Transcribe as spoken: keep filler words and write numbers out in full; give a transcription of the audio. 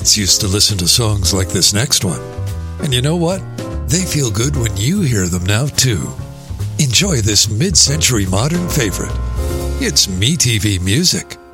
parents used to listen to songs like this next one. And you know what? They feel good when you hear them now, too. Enjoy this mid-century modern favorite. It's MeTV Music.